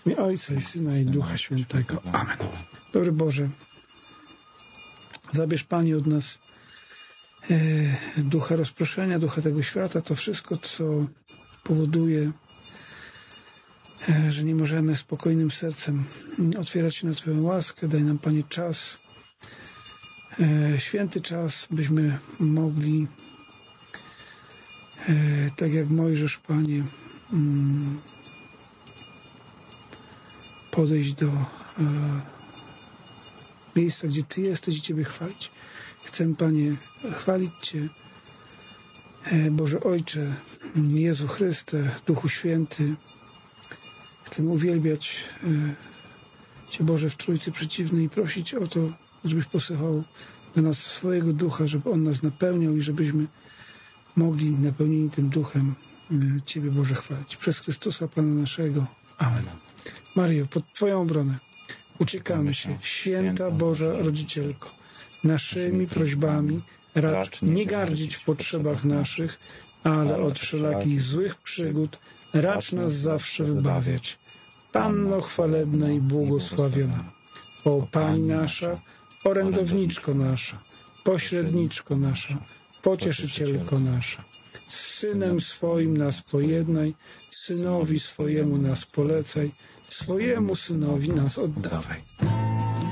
W imię Ojca i Syna i Ducha Świętego. Amen. Dobry Boże, zabierz Panie od nas ducha rozproszenia, ducha tego świata, to wszystko, co powoduje, że nie możemy spokojnym sercem otwierać się na Twoją łaskę. Daj nam, Panie, czas, święty czas, byśmy mogli, tak jak Mojżesz, Panie, podejść do miejsca, gdzie Ty jesteś i Ciebie chwalić. Chcę, Panie, chwalić Cię, Boże Ojcze, Jezu Chryste, Duchu Święty. Chcę uwielbiać Cię, Boże, w Trójcy Przeciwnej i prosić o to, żebyś posyłał do nas swojego Ducha, żeby On nas napełniał i żebyśmy mogli napełnieni tym Duchem Ciebie, Boże, chwalić. Przez Chrystusa Pana naszego. Amen. Maryjo, pod Twoją obronę uciekamy się, Święta Boża Rodzicielko. Naszymi prośbami racz nie gardzić w potrzebach naszych, ale od wszelakich złych przygód racz nas zawsze wybawiać. Panno chwalebna i błogosławiona, o Pani nasza, orędowniczko nasza, pośredniczko nasza, pocieszycielko nasza, z Synem swoim nas pojednaj, Synowi swojemu nas polecaj, swojemu Synowi nas oddawaj.